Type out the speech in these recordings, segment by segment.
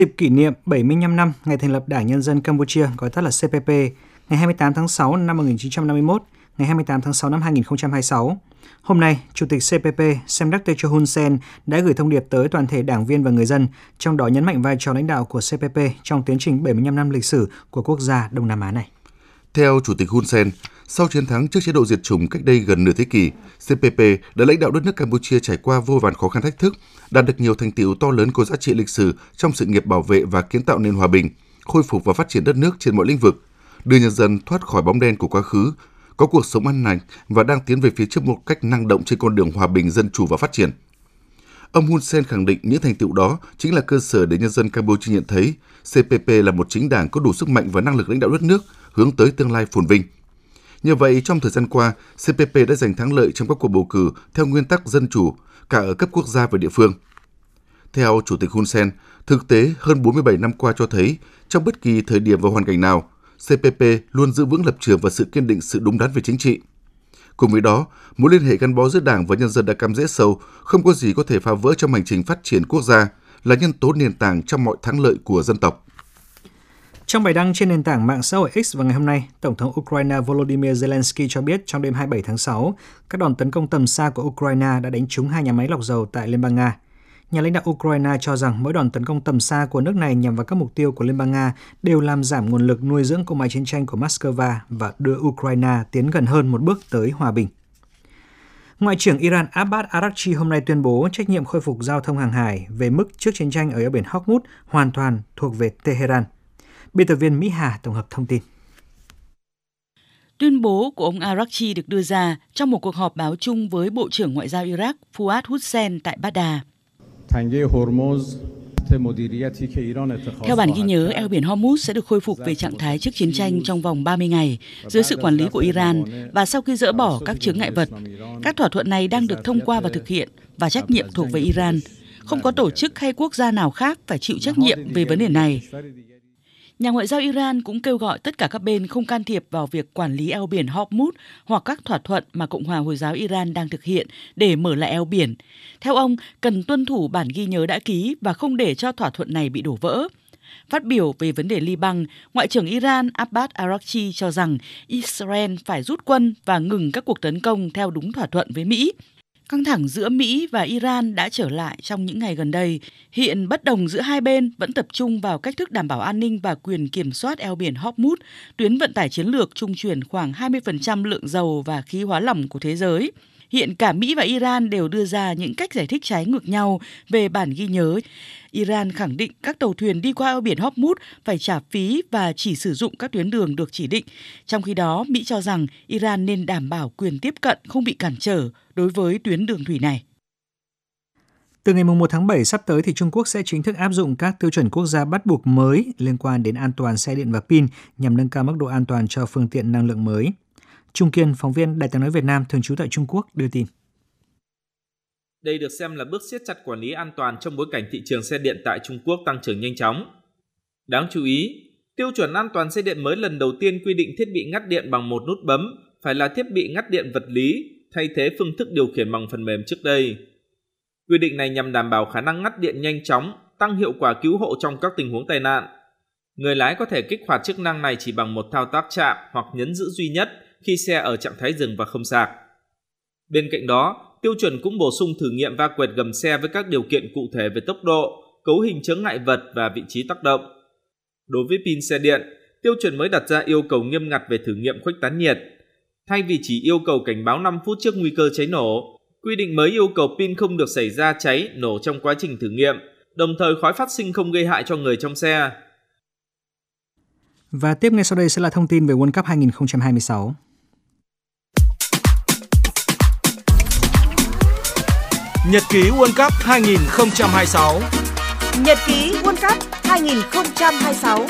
Dịp kỷ niệm 75 năm ngày thành lập Đảng Nhân dân Campuchia, gọi tắt là CPP, ngày 28 tháng 6 năm 1951, ngày 28 tháng 6 năm 2026. Hôm nay, Chủ tịch CPP Samdech Techo Hun Sen đã gửi thông điệp tới toàn thể đảng viên và người dân, trong đó nhấn mạnh vai trò lãnh đạo của CPP trong tiến trình 75 năm lịch sử của quốc gia Đông Nam Á này. Theo Chủ tịch Hun Sen, sau chiến thắng trước chế độ diệt chủng cách đây gần nửa thế kỷ, CPP đã lãnh đạo đất nước Campuchia trải qua vô vàn khó khăn thách thức, đạt được nhiều thành tựu to lớn có giá trị lịch sử trong sự nghiệp bảo vệ và kiến tạo nền hòa bình, khôi phục và phát triển đất nước trên mọi lĩnh vực, đưa nhân dân thoát khỏi bóng đen của quá khứ, có cuộc sống an lành và đang tiến về phía trước một cách năng động trên con đường hòa bình, dân chủ và phát triển. Ông Hun Sen khẳng định những thành tựu đó chính là cơ sở để nhân dân Campuchia nhận thấy CPP là một chính đảng có đủ sức mạnh và năng lực lãnh đạo đất nước hướng tới tương lai phồn vinh. Như vậy, trong thời gian qua, CPP đã giành thắng lợi trong các cuộc bầu cử theo nguyên tắc dân chủ, cả ở cấp quốc gia và địa phương. Theo Chủ tịch Hun Sen, thực tế hơn 47 năm qua cho thấy, trong bất kỳ thời điểm và hoàn cảnh nào, CPP luôn giữ vững lập trường và sự kiên định sự đúng đắn về chính trị. Cùng với đó, mối liên hệ gắn bó giữa Đảng và nhân dân đã cắm rễ sâu, không có gì có thể phá vỡ trong hành trình phát triển quốc gia, là nhân tố nền tảng trong mọi thắng lợi của dân tộc. Trong bài đăng trên nền tảng mạng xã hội X vào ngày hôm nay, Tổng thống Ukraine Volodymyr Zelensky cho biết trong đêm 27 tháng 6, các đòn tấn công tầm xa của Ukraine đã đánh trúng 2 nhà máy lọc dầu tại Liên bang Nga. Nhà lãnh đạo Ukraine cho rằng mỗi đòn tấn công tầm xa của nước này nhằm vào các mục tiêu của Liên bang Nga đều làm giảm nguồn lực nuôi dưỡng cỗ máy chiến tranh của Moscow và đưa Ukraine tiến gần hơn một bước tới hòa bình. Ngoại trưởng Iran Abbas Araghchi hôm nay tuyên bố trách nhiệm khôi phục giao thông hàng hải về mức trước chiến tranh ở eo biển Hormuz hoàn toàn thuộc về Tehran. Biên tập viên Mỹ Hà tổng hợp thông tin. Tuyên bố của ông Araghchi được đưa ra trong một cuộc họp báo chung với Bộ trưởng Ngoại giao Iraq Fuad Hussein tại Baghdad. Theo bản ghi nhớ, eo biển Hormuz sẽ được khôi phục về trạng thái trước chiến tranh trong vòng 30 ngày dưới sự quản lý của Iran và sau khi dỡ bỏ các chướng ngại vật. Các thỏa thuận này đang được thông qua và thực hiện và trách nhiệm thuộc về Iran. Không có tổ chức hay quốc gia nào khác phải chịu trách nhiệm về vấn đề này. Nhà ngoại giao Iran cũng kêu gọi tất cả các bên không can thiệp vào việc quản lý eo biển Hormuz hoặc các thỏa thuận mà Cộng hòa Hồi giáo Iran đang thực hiện để mở lại eo biển. Theo ông, cần tuân thủ bản ghi nhớ đã ký và không để cho thỏa thuận này bị đổ vỡ. Phát biểu về vấn đề Liban, Ngoại trưởng Iran Abbas Araghchi cho rằng Israel phải rút quân và ngừng các cuộc tấn công theo đúng thỏa thuận với Mỹ. Căng thẳng giữa Mỹ và Iran đã trở lại trong những ngày gần đây. Hiện bất đồng giữa hai bên vẫn tập trung vào cách thức đảm bảo an ninh và quyền kiểm soát eo biển Hormuz, tuyến vận tải chiến lược trung chuyển khoảng 20% lượng dầu và khí hóa lỏng của thế giới. Hiện cả Mỹ và Iran đều đưa ra những cách giải thích trái ngược nhau về bản ghi nhớ. Iran khẳng định các tàu thuyền đi qua eo biển Hormuz phải trả phí và chỉ sử dụng các tuyến đường được chỉ định. Trong khi đó, Mỹ cho rằng Iran nên đảm bảo quyền tiếp cận không bị cản trở đối với tuyến đường thủy này. Từ ngày 1 tháng 7 sắp tới thì Trung Quốc sẽ chính thức áp dụng các tiêu chuẩn quốc gia bắt buộc mới liên quan đến an toàn xe điện và pin nhằm nâng cao mức độ an toàn cho phương tiện năng lượng mới. Trung Kiên, phóng viên Đài Tiếng nói Việt Nam thường trú tại Trung Quốc đưa tin. Đây được xem là bước siết chặt quản lý an toàn trong bối cảnh thị trường xe điện tại Trung Quốc tăng trưởng nhanh chóng. Đáng chú ý, tiêu chuẩn an toàn xe điện mới lần đầu tiên quy định thiết bị ngắt điện bằng một nút bấm phải là thiết bị ngắt điện vật lý, thay thế phương thức điều khiển bằng phần mềm trước đây. Quy định này nhằm đảm bảo khả năng ngắt điện nhanh chóng, tăng hiệu quả cứu hộ trong các tình huống tai nạn. Người lái có thể kích hoạt chức năng này chỉ bằng một thao tác chạm hoặc nhấn giữ duy nhất khi xe ở trạng thái dừng và không sạc. Bên cạnh đó, tiêu chuẩn cũng bổ sung thử nghiệm va quẹt gầm xe với các điều kiện cụ thể về tốc độ, cấu hình chướng ngại vật và vị trí tác động. Đối với pin xe điện, tiêu chuẩn mới đặt ra yêu cầu nghiêm ngặt về thử nghiệm khuếch tán nhiệt. Thay vì chỉ yêu cầu cảnh báo 5 phút trước nguy cơ cháy nổ, quy định mới yêu cầu pin không được xảy ra cháy, nổ trong quá trình thử nghiệm, đồng thời khói phát sinh không gây hại cho người trong xe. Và tiếp ngay sau đây sẽ là thông tin về World Cup 2026. Nhật ký World Cup 2026. Nhật ký World Cup 2026.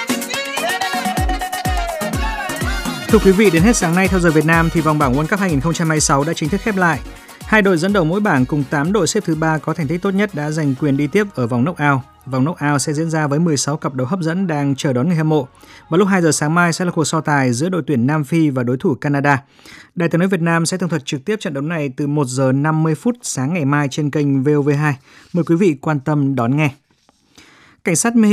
Thưa quý vị, đến hết sáng nay theo giờ Việt Nam thì vòng bảng World Cup 2026 đã chính thức khép lại. Hai đội dẫn đầu mỗi bảng cùng 8 đội xếp thứ 3 có thành tích tốt nhất đã giành quyền đi tiếp ở vòng knock-out. Vòng knock-out sẽ diễn ra với 16 cặp đấu hấp dẫn đang chờ đón người hâm mộ. Vào lúc 2 giờ sáng mai sẽ là cuộc so tài giữa đội tuyển Nam Phi và đối thủ Canada. Đài Tiếng nói Việt Nam sẽ tường thuật trực tiếp trận đấu này từ 1 giờ 50 phút sáng ngày mai trên kênh VOV2. Mời quý vị quan tâm đón nghe. Cảnh sát